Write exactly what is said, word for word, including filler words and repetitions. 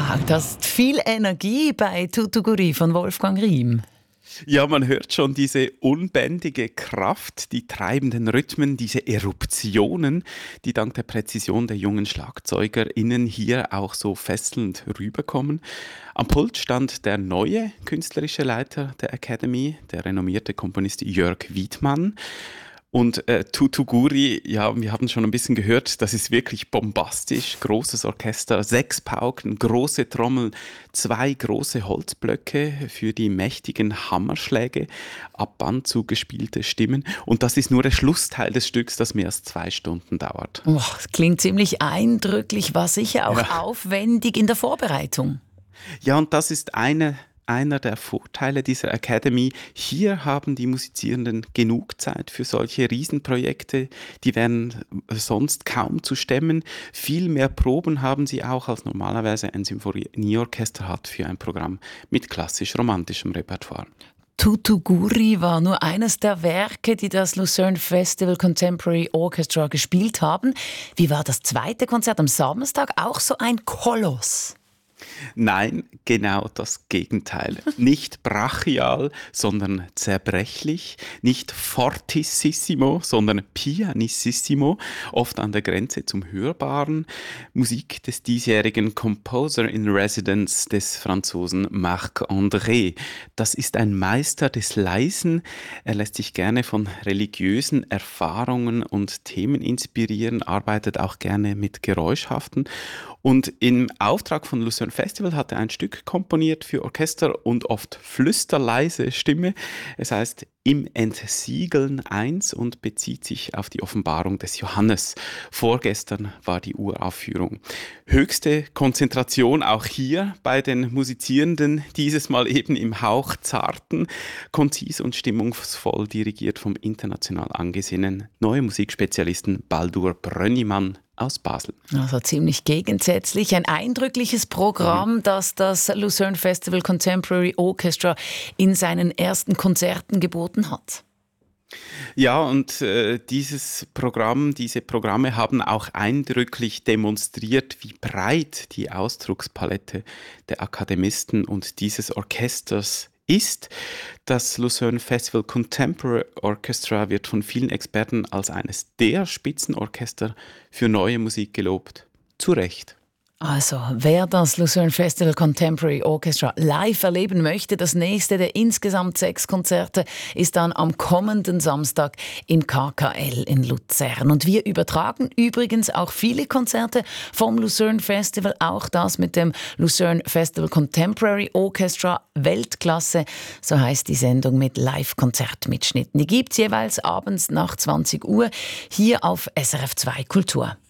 Wow, das ist viel Energie bei Tutuguri von Wolfgang Riem. Ja, man hört schon diese unbändige Kraft, die treibenden Rhythmen, diese Eruptionen, die dank der Präzision der jungen SchlagzeugerInnen hier auch so fesselnd rüberkommen. Am Pult stand der neue künstlerische Leiter der Academy, der renommierte Komponist Jörg Wiedmann. Und äh, Tutuguri, ja, wir haben schon ein bisschen gehört, das ist wirklich bombastisch. Großes Orchester, sechs Pauken, große Trommeln, zwei große Holzblöcke für die mächtigen Hammerschläge, ab Band zugespielte Stimmen. Und das ist nur der Schlussteil des Stücks, das mehr als zwei Stunden dauert. Oh, das klingt ziemlich eindrücklich, war sicher auch ja. aufwendig in der Vorbereitung. Ja, und das ist eine... Einer der Vorteile dieser Academy, hier haben die Musizierenden genug Zeit für solche Riesenprojekte, die wären sonst kaum zu stemmen. Viel mehr Proben haben sie auch, als normalerweise ein Symphonieorchester hat für ein Programm mit klassisch-romantischem Repertoire. Tutuguri war nur eines der Werke, die das Lucerne Festival Contemporary Orchestra gespielt haben. Wie war das zweite Konzert am Samstag? Auch so ein Koloss? Nein, genau das Gegenteil. Nicht brachial, sondern zerbrechlich. Nicht fortissimo, sondern pianissimo. Oft an der Grenze zum Hörbaren. Musik des diesjährigen Composer in Residence des Franzosen Marc-André. Das ist ein Meister des Leisen. Er lässt sich gerne von religiösen Erfahrungen und Themen inspirieren, arbeitet auch gerne mit Geräuschhaften. Und im Auftrag von Lucerne Festival hat er ein Stück komponiert für Orchester und oft flüsterleise Stimme. Es heißt Im Entsiegeln eins und bezieht sich auf die Offenbarung des Johannes. Vorgestern war die Uraufführung. Höchste Konzentration auch hier bei den Musizierenden, dieses Mal eben im Hauch zarten, konzis und stimmungsvoll dirigiert vom international angesehenen neuen Musikspezialisten Baldur Brönnimann aus Basel. Also ziemlich gegensätzlich. Ein eindrückliches Programm, mhm. das das Lucerne Festival Contemporary Orchestra in seinen ersten Konzerten geboten hat. Ja, und äh, dieses Programm, diese Programme haben auch eindrücklich demonstriert, wie breit die Ausdruckspalette der Akademisten und dieses Orchesters ist. Das Lucerne Festival Contemporary Orchestra wird von vielen Experten als eines der Spitzenorchester für neue Musik gelobt. Zu Recht. Also, wer das Lucerne Festival Contemporary Orchestra live erleben möchte, das nächste der insgesamt sechs Konzerte ist dann am kommenden Samstag im K K L in Luzern. Und wir übertragen übrigens auch viele Konzerte vom Lucerne Festival, auch das mit dem Lucerne Festival Contemporary Orchestra Weltklasse, so heißt die Sendung mit Live-Konzertmitschnitten. Die gibt es jeweils abends nach zwanzig Uhr hier auf S R F zwei Kultur.